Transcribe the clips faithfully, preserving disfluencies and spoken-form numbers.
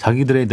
자기들의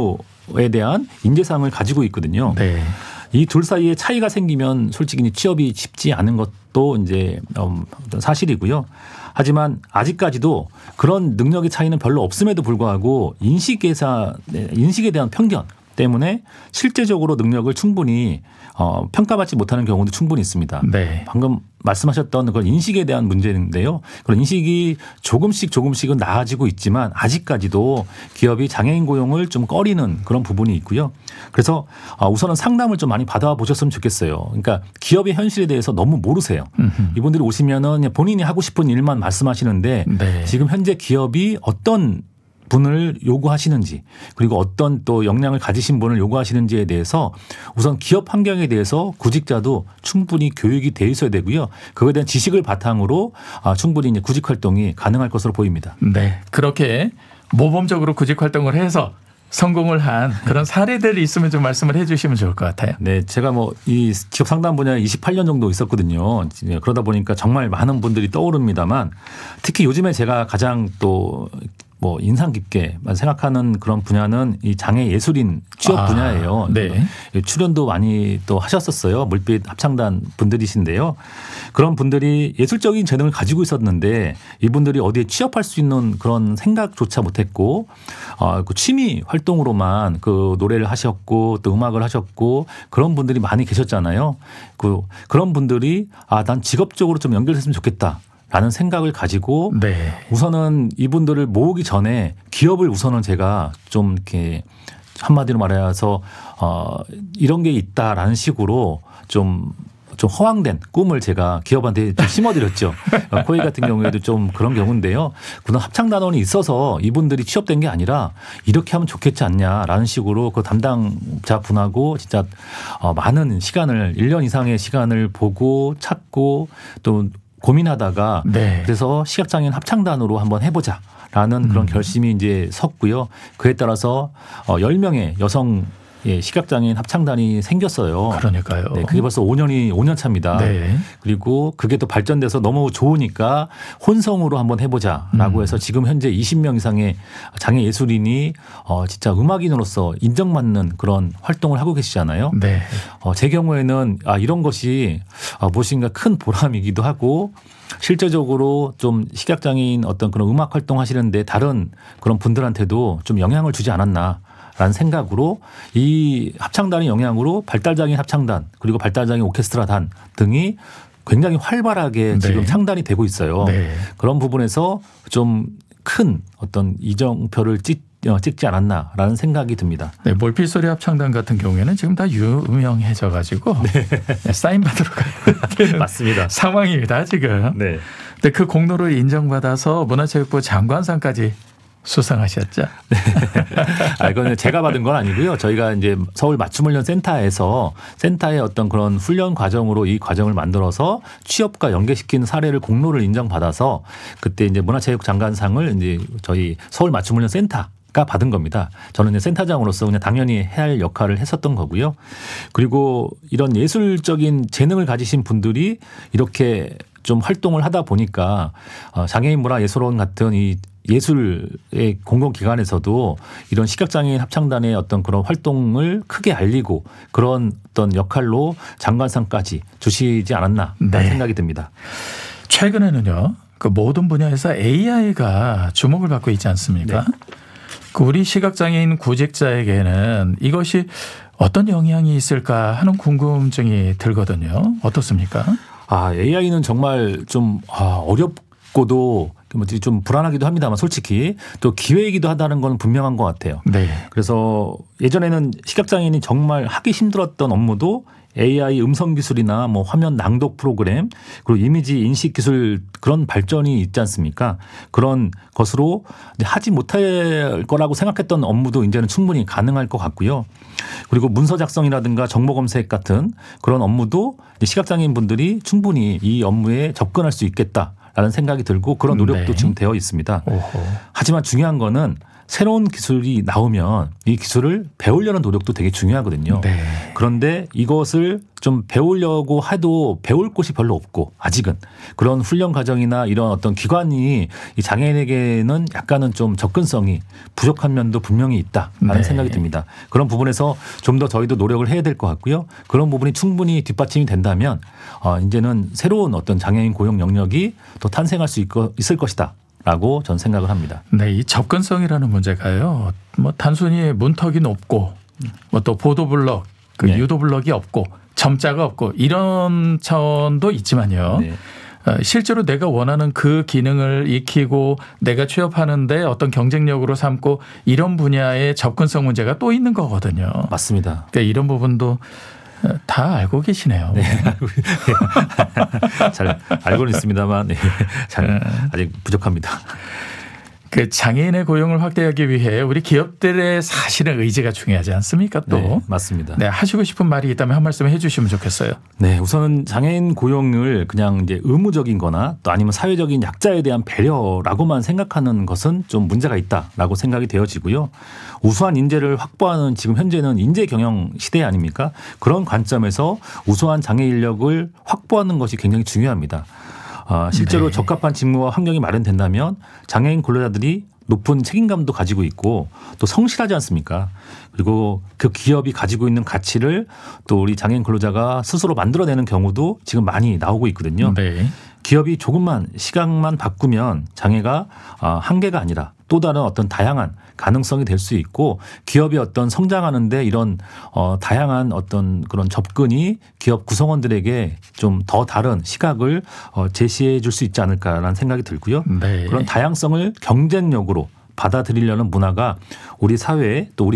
직무에 대한 인재상을 가지고 있거든요. 네. 이 둘 사이에 차이가 생기면 솔직히 취업이 쉽지 않은 것도 이제 사실이고요. 하지만 아직까지도 그런 능력의 차이는 별로 없음에도 불구하고 인식에서 인식에 대한 편견 때문에 실제적으로 능력을 충분히 어, 평가받지 못하는 경우도 충분히 있습니다. 네. 방금 말씀하셨던 그런 인식에 대한 문제인데요. 그런 인식이 조금씩 조금씩은 나아지고 있지만 아직까지도 기업이 장애인 고용을 좀 꺼리는 그런 부분이 있고요. 그래서 우선은 상담을 좀 많이 받아보셨으면 좋겠어요. 그러니까 기업의 현실에 대해서 너무 모르세요. 음흠. 이분들이 오시면은 본인이 하고 싶은 일만 말씀하시는데 네. 지금 현재 기업이 어떤 분을 요구하시는지 그리고 어떤 또 역량을 가지신 분을 요구하시는지에 대해서 우선 기업 환경에 대해서 구직자도 충분히 교육이 돼 있어야 되고요. 그거에 대한 지식을 바탕으로 충분히 이제 구직 활동이 가능할 것으로 보입니다. 네, 그렇게 모범적으로 구직 활동을 해서 성공을 한 그런 사례들이 있으면 좀 말씀을 해 주시면 좋을 것 같아요. 네. 제가 뭐 이 기업 상담 분야에 이십팔 년 정도 있었거든요. 그러다 보니까 정말 많은 분들이 떠오릅니다만 특히 요즘에 제가 가장 또 뭐 인상 깊게 생각하는 그런 분야는 이 장애 예술인 취업 아, 분야예요. 네. 출연도 많이 또 하셨었어요. 물빛 합창단 분들이신데요. 그런 분들이 예술적인 재능을 가지고 있었는데 이분들이 어디에 취업할 수 있는 그런 생각조차 못했고 어, 그 취미 활동으로만 그 노래를 하셨고 또 음악을 하셨고 그런 분들이 많이 계셨잖아요. 그 그런 분들이 아, 난 직업적으로 좀 연결됐으면 좋겠다. 라는 생각을 가지고 네. 우선은 이분들을 모으기 전에 기업을 우선은 제가 좀 이렇게 한마디로 말해서 어 이런 게 있다라는 식으로 좀 좀 허황된 꿈을 제가 기업한테 좀 심어드렸죠. 코웨이 같은 경우에도 좀 그런 경우인데요. 그런 합창단원이 있어서 이분들이 취업된 게 아니라 이렇게 하면 좋겠지 않냐라는 식으로 그 담당자 분하고 진짜 많은 시간을 일 년 이상의 시간을 보고 찾고 또 고민하다가 네. 그래서 시각장애인 합창단으로 한번 해보자. 라는 그런 음. 결심이 이제 섰고요. 그에 따라서 열 명의 여성 시각장애인 합창단이 생겼어요. 그러니까요. 네, 그게 벌써 오 년이 오 년 차입니다. 네. 그리고 그게 또 발전돼서 너무 좋으니까 혼성으로 한번 해보자라고 음. 해서 지금 현재 이십 명 이상의 장애 예술인이 어 진짜 음악인으로서 인정받는 그런 활동을 하고 계시잖아요. 네. 어 제 경우에는 아 이런 것이 무엇인가 큰 보람이기도 하고 실제적으로 좀 시각장애인 어떤 그런 음악 활동 하시는데 다른 그런 분들한테도 좀 영향을 주지 않았나. 라는 생각으로 이 합창단의 영향으로 발달장애인 합창단 그리고 발달장애인 오케스트라단 등이 굉장히 활발하게 네. 지금 창단이 되고 있어요. 네. 그런 부분에서 좀 큰 어떤 이정표를 찍, 찍지 않았나라는 생각이 듭니다. 네, 몰필소리 합창단 같은 경우에는 지금 다 유명해져 가지고 네. 사인 받으러 가야 맞습니다. 상황입니다 지금. 네. 근데 그 공로를 인정받아서 문화체육부 장관상까지 수상하셨죠? 네. 아, 이건 제가 받은 건 아니고요. 저희가 이제 서울 맞춤훈련 센터에서 센터의 어떤 그런 훈련 과정으로 이 과정을 만들어서 취업과 연계시키는 사례를 공로를 인정받아서 그때 이제 문화체육 장관상을 이제 저희 서울 맞춤훈련 센터가 받은 겁니다. 저는 이제 센터장으로서 그냥 당연히 해야 할 역할을 했었던 거고요. 그리고 이런 예술적인 재능을 가지신 분들이 이렇게 좀 활동을 하다 보니까 장애인 문화예술원 같은 이 예술의 공공기관에서도 이런 시각장애인 합창단의 어떤 그런 활동을 크게 알리고 그런 어떤 역할로 장관상까지 주시지 않았나 네. 생각이 듭니다. 최근에는요. 그 모든 분야에서 에이아이가 주목을 받고 있지 않습니까? 네. 그 우리 시각장애인 구직자에게는 이것이 어떤 영향이 있을까 하는 궁금증이 들거든요. 어떻습니까? 아, 에이아이는 정말 좀 어렵고도 좀 불안하기도 합니다만 솔직히 또 기회이기도 하다는 건 분명한 것 같아요. 네. 그래서 예전에는 시각장애인이 정말 하기 힘들었던 업무도 에이아이 음성 기술이나 뭐 화면 낭독 프로그램 그리고 이미지 인식 기술 그런 발전이 있지 않습니까? 그런 것으로 하지 못할 거라고 생각했던 업무도 이제는 충분히 가능할 것 같고요. 그리고 문서 작성이라든가 정보 검색 같은 그런 업무도 시각장애인 분들이 충분히 이 업무에 접근할 수 있겠다라는 생각이 들고 그런 노력도 네. 지금 되어 있습니다. 오호. 하지만 중요한 거는 새로운 기술이 나오면 이 기술을 배우려는 노력도 되게 중요하거든요. 네. 그런데 이것을 좀 배우려고 해도 배울 곳이 별로 없고 아직은 그런 훈련 과정이나 이런 어떤 기관이 이 장애인에게는 약간은 좀 접근성이 부족한 면도 분명히 있다라는 네. 생각이 듭니다. 그런 부분에서 좀 더 저희도 노력을 해야 될 것 같고요. 그런 부분이 충분히 뒷받침이 된다면 어, 이제는 새로운 어떤 장애인 고용 영역이 또 탄생할 수 있고, 있을 것이다. 라고 전 생각을 합니다. 네, 이 접근성이라는 문제가요. 뭐 단순히 문턱이 높고 뭐 또 보도블럭, 그 네. 유도블럭이 없고 점자가 없고 이런 차원도 있지만요. 네. 어, 실제로 내가 원하는 그 기능을 익히고 내가 취업하는데 어떤 경쟁력으로 삼고 이런 분야의 접근성 문제가 또 있는 거거든요. 맞습니다. 그러니까 이런 부분도 다 알고 계시네요. 네. 잘 알고는 있습니다만 네. 잘 아직 부족합니다. 그 장애인의 고용을 확대하기 위해 우리 기업들의 사실은 의지가 중요하지 않습니까? 또 네, 맞습니다. 네, 하시고 싶은 말이 있다면 한 말씀 해주시면 좋겠어요. 네, 우선은 장애인 고용을 그냥 이제 의무적인거나 또 아니면 사회적인 약자에 대한 배려라고만 생각하는 것은 좀 문제가 있다라고 생각이 되어지고요. 우수한 인재를 확보하는 지금 현재는 인재 경영 시대 아닙니까? 그런 관점에서 우수한 장애 인력을 확보하는 것이 굉장히 중요합니다. 어, 실제로 네. 적합한 직무와 환경이 마련된다면 장애인 근로자들이 높은 책임감도 가지고 있고 또 성실하지 않습니까? 그리고 그 기업이 가지고 있는 가치를 또 우리 장애인 근로자가 스스로 만들어내는 경우도 지금 많이 나오고 있거든요. 네. 기업이 조금만 시각만 바꾸면 장애가 한계가 아니라 또 다른 어떤 다양한 가능성이 될 수 있고 기업이 어떤 성장하는데 이런 어 다양한 어떤 그런 접근이 기업 구성원들에게 좀 더 다른 시각을 어 제시해 줄 수 있지 않을까라는 생각이 들고요. 네. 그런 다양성을 경쟁력으로 받아들이려는 문화가 우리 사회에 또 우리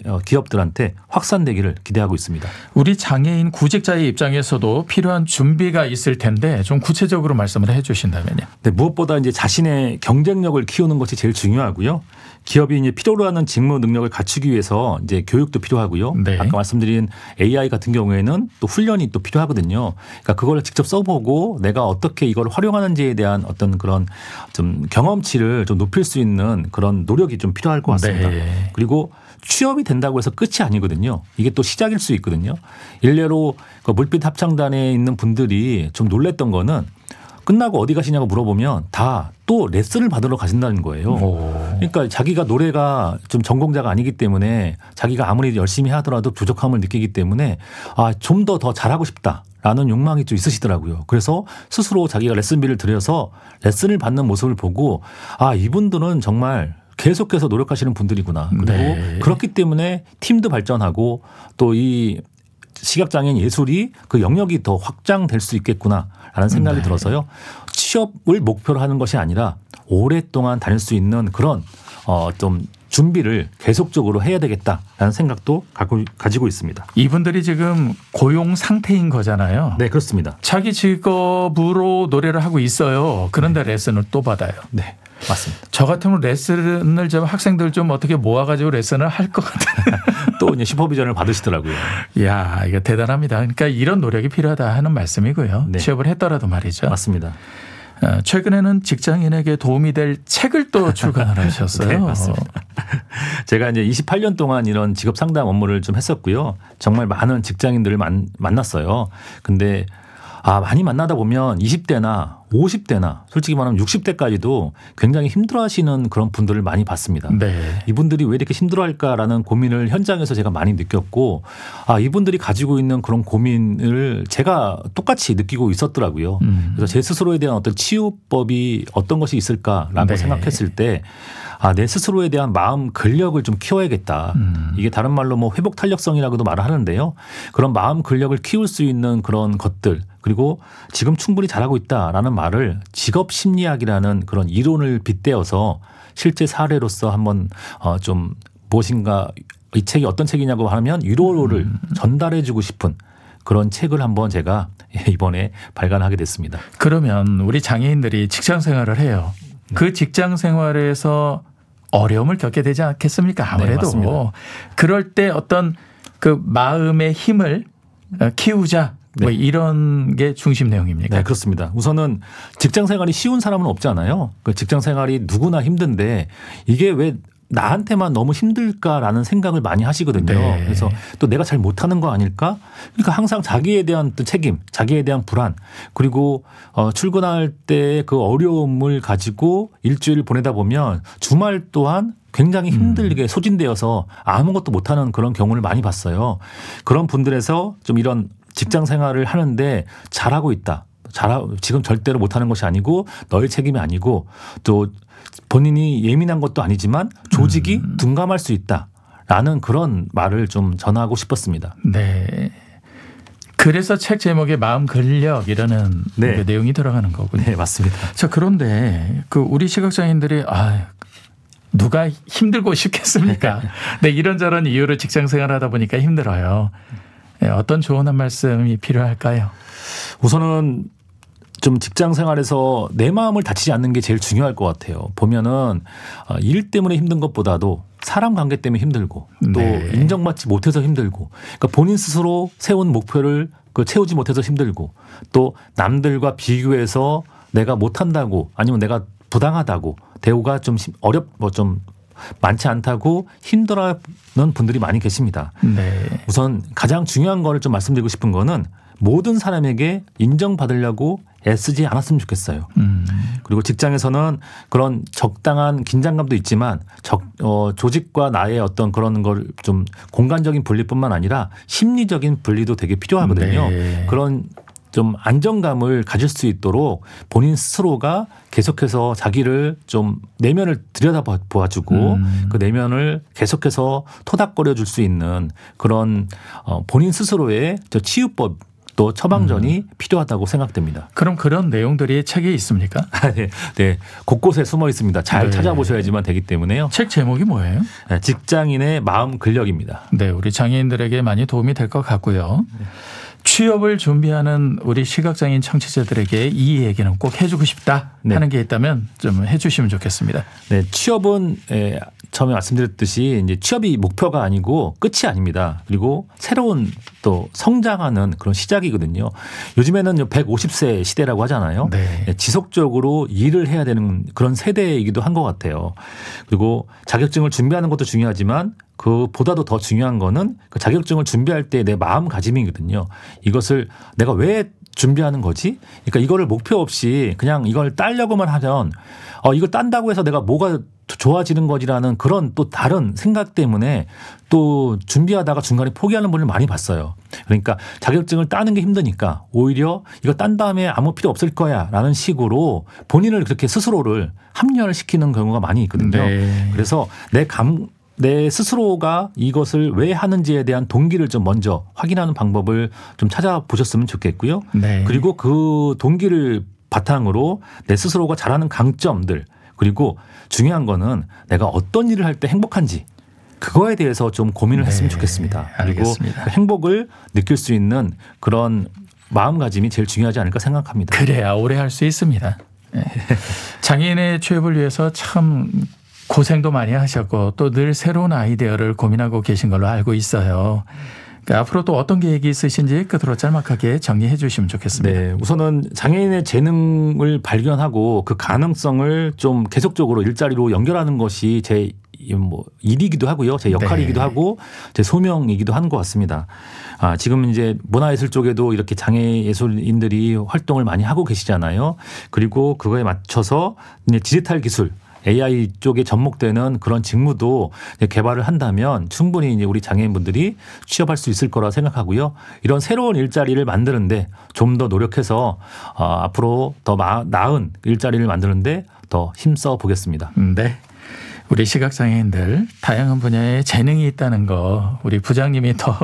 기업들한테 확산되기를 기대하고 있습니다. 우리 장애인 구직자의 입장에서도 필요한 준비가 있을 텐데 좀 구체적으로 말씀을 해 주신다면요. 네, 무엇보다 이제 자신의 경쟁력을 키우는 것이 제일 중요하고요. 기업이 이제 필요로 하는 직무 능력을 갖추기 위해서 이제 교육도 필요하고요. 네. 아까 말씀드린 에이아이 같은 경우에는 또 훈련이 또 필요하거든요. 그러니까 그걸 직접 써보고 내가 어떻게 이걸 활용하는지에 대한 어떤 그런 좀 경험치를 좀 높일 수 있는 그런 노력이 좀 필요할 것 같습니다. 네. 그리고 취업이 된다고 해서 끝이 아니거든요. 이게 또 시작일 수 있거든요. 일례로 그 물빛 합창단에 있는 분들이 좀 놀랬던 거는 끝나고 어디 가시냐고 물어보면 다 또 레슨을 받으러 가신다는 거예요. 오. 그러니까 자기가 노래가 좀 전공자가 아니기 때문에 자기가 아무리 열심히 하더라도 부족함을 느끼기 때문에 아, 좀 더 더 잘하고 싶다라는 욕망이 좀 있으시더라고요. 그래서 스스로 자기가 레슨비를 들여서 레슨을 받는 모습을 보고 아, 이분들은 정말 계속해서 노력하시는 분들이구나. 그리고 네. 그렇기 때문에 팀도 발전하고 또 이 시각장애인 예술이 그 영역이 더 확장될 수 있겠구나라는 생각이 네. 들어서요. 취업을 목표로 하는 것이 아니라 오랫동안 다닐 수 있는 그런 어, 좀 준비를 계속적으로 해야 되겠다라는 생각도 갖고, 가지고 있습니다. 이분들이 지금 고용 상태인 거잖아요. 네, 그렇습니다. 자기 직업으로 노래를 하고 있어요. 그런데 네. 레슨을 또 받아요. 네, 맞습니다. 저 같으면 레슨을 좀 학생들 좀 어떻게 모아가지고 레슨을 할 것 같아요. 또 이제 슈퍼비전을 받으시더라고요. 이야, 이거 대단합니다. 그러니까 이런 노력이 필요하다 하는 말씀이고요. 네. 취업을 했더라도 말이죠. 맞습니다. 어, 최근에는 직장인에게 도움이 될 책을 또 출간을 하셨어요. 네, 맞습니다. 제가 이제 이십팔 년 동안 이런 직업 상담 업무를 좀 했었고요. 정말 많은 직장인들을 만, 만났어요. 근데 아, 많이 만나다 보면 이십 대나 오십 대나 솔직히 말하면 육십 대까지도 굉장히 힘들어하시는 그런 분들을 많이 봤습니다. 네. 이분들이 왜 이렇게 힘들어할까라는 고민을 현장에서 제가 많이 느꼈고 아, 이분들이 가지고 있는 그런 고민을 제가 똑같이 느끼고 있었더라고요. 음. 그래서 제 스스로에 대한 어떤 치유법이 어떤 것이 있을까라고 네. 생각했을 때 아, 내 스스로에 대한 마음 근력을 좀 키워야겠다. 음. 이게 다른 말로 뭐 회복 탄력성이라고도 말을 하는데요. 그런 마음 근력을 키울 수 있는 그런 것들 그리고 지금 충분히 잘하고 있다라는 말을 직업 심리학이라는 그런 이론을 빗대어서 실제 사례로서 한번 어, 좀 무엇인가 이 책이 어떤 책이냐고 하면 위로를 음. 전달해주고 싶은 그런 책을 한번 제가 이번에 발간하게 됐습니다. 그러면 우리 장애인들이 직장 생활을 해요. 그 직장 생활에서 어려움을 겪게 되지 않겠습니까? 아무래도. 네, 그럴 때 어떤 그 마음의 힘을 키우자. 뭐 네. 이런 게 중심 내용입니까? 네, 그렇습니다. 우선은 직장 생활이 쉬운 사람은 없잖아요. 그 직장 생활이 누구나 힘든데 이게 왜 나한테만 너무 힘들까라는 생각을 많이 하시거든요. 네. 그래서 또 내가 잘 못하는 거 아닐까? 그러니까 항상 자기에 대한 또 책임, 자기에 대한 불안, 그리고 어, 출근할 때 그 어려움을 가지고 일주일을 보내다 보면 주말 또한 굉장히 힘들게 소진되어서 아무것도 못하는 그런 경우를 많이 봤어요. 그런 분들에서 좀 이런 직장 생활을 하는데 잘하고 있다. 잘 지금 절대로 못하는 것이 아니고 너의 책임이 아니고 또 본인이 예민한 것도 아니지만 조직이 음. 둔감할 수 있다라는 그런 말을 좀 전하고 싶었습니다. 네. 그래서 책 제목에 마음 근력이라는 네. 그 내용이 들어가는 거군요. 네, 맞습니다. 자, 그런데 그 우리 시각장애인들이 아 누가 힘들고 싶겠습니까? 네, 이런저런 이유로 직장 생활하다 보니까 힘들어요. 네, 어떤 조언 한 말씀이 필요할까요? 우선은 좀 직장 생활에서 내 마음을 다치지 않는 게 제일 중요할 것 같아요. 보면은 일 때문에 힘든 것보다도 사람 관계 때문에 힘들고 또 네. 인정받지 못해서 힘들고 그러니까 본인 스스로 세운 목표를 그 채우지 못해서 힘들고 또 남들과 비교해서 내가 못한다고 아니면 내가 부당하다고 대우가 좀 어렵 뭐 좀 많지 않다고 힘들어하는 분들이 많이 계십니다. 네. 우선 가장 중요한 거를 좀 말씀드리고 싶은 거는 모든 사람에게 인정받으려고 애쓰지 않았으면 좋겠어요. 음. 그리고 직장에서는 그런 적당한 긴장감도 있지만 적, 어, 조직과 나의 어떤 그런 걸 좀 공간적인 분리뿐만 아니라 심리적인 분리도 되게 필요하거든요. 네. 그런 좀 안정감을 가질 수 있도록 본인 스스로가 계속해서 자기를 좀 내면을 들여다보아주고 음. 그 내면을 계속해서 토닥거려 줄 수 있는 그런 어, 본인 스스로의 저 치유법 또 처방전이 음. 필요하다고 생각됩니다. 그럼 그런 내용들이 책에 있습니까? 네, 네, 곳곳에 숨어 있습니다. 잘 네. 찾아보셔야지만 되기 때문에요. 책 제목이 뭐예요? 네, 직장인의 마음 근력입니다. 네, 우리 장애인들에게 많이 도움이 될 것 같고요. 취업을 준비하는 우리 시각장애인 청취자들에게 이 얘기는 꼭 해주고 싶다 하는 네. 게 있다면 좀 해주시면 좋겠습니다. 네, 취업은 에, 처음에 말씀드렸듯이 이제 취업이 목표가 아니고 끝이 아닙니다. 그리고 새로운 또 성장하는 그런 시작이거든요. 요즘에는 백오십 세 시대라고 하잖아요. 네. 네, 지속적으로 일을 해야 되는 그런 세대이기도 한 것 같아요. 그리고 자격증을 준비하는 것도 중요하지만 그보다도 더 중요한 거는 그 자격증을 준비할 때 내 마음가짐이거든요. 이것을 내가 왜 준비하는 거지? 그러니까 이거를 목표 없이 그냥 이걸 따려고만 하면 어, 이걸 딴다고 해서 내가 뭐가 좋아지는 거지라는 그런 또 다른 생각 때문에 또 준비하다가 중간에 포기하는 분을 많이 봤어요. 그러니까 자격증을 따는 게 힘드니까 오히려 이거 딴 다음에 아무 필요 없을 거야 라는 식으로 본인을 그렇게 스스로를 합리화를 시키는 경우가 많이 있거든요. 네. 그래서 내 감, 내 스스로가 이것을 왜 하는지에 대한 동기를 좀 먼저 확인하는 방법을 좀 찾아보셨으면 좋겠고요. 네. 그리고 그 동기를 바탕으로 내 스스로가 잘하는 강점들 그리고 중요한 거는 내가 어떤 일을 할 때 행복한지 그거에 대해서 좀 고민을 네. 했으면 좋겠습니다. 그리고 알겠습니다. 그 행복을 느낄 수 있는 그런 마음가짐이 제일 중요하지 않을까 생각합니다. 그래야 오래 할 수 있습니다. 네. 장애인의 취업을 위해서 참 고생도 많이 하셨고 또 늘 새로운 아이디어를 고민하고 계신 걸로 알고 있어요. 그러니까 앞으로 또 어떤 계획이 있으신지 끝으로 짤막하게 정리해 주시면 좋겠습니다. 네, 우선은 장애인의 재능을 발견하고 그 가능성을 좀 계속적으로 일자리로 연결하는 것이 제 뭐 일이기도 하고요. 제 역할이기도 네. 하고 제 소명이기도 한 것 같습니다. 아, 지금 이제 문화예술 쪽에도 이렇게 장애예술인들이 활동을 많이 하고 계시잖아요. 그리고 그거에 맞춰서 이제 디지털 기술 에이아이 쪽에 접목되는 그런 직무도 개발을 한다면 충분히 이제 우리 장애인분들이 취업할 수 있을 거라 생각하고요. 이런 새로운 일자리를 만드는데 좀 더 노력해서 어, 앞으로 더 나은 일자리를 만드는데 더 힘써 보겠습니다. 네. 우리 시각장애인들 다양한 분야에 재능이 있다는 거 우리 부장님이 더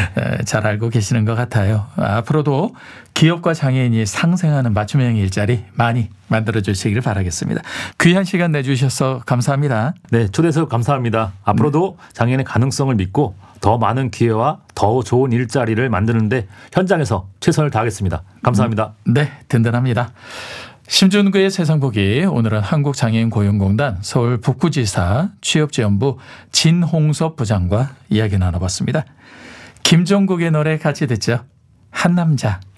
잘 알고 계시는 것 같아요. 앞으로도 기업과 장애인이 상생하는 맞춤형 일자리 많이 만들어 주시길 바라겠습니다. 귀한 시간 내주셔서 감사합니다. 네, 초대해서 감사합니다. 앞으로도 장애인의 가능성을 믿고 더 많은 기회와 더 좋은 일자리를 만드는데 현장에서 최선을 다하겠습니다. 감사합니다. 네, 든든합니다. 심준구의 세상보기 오늘은 한국장애인고용공단 서울 북부지사 취업지원부 진홍섭 부장과 이야기 나눠봤습니다. 김종국의 노래 같이 듣죠. 한 남자.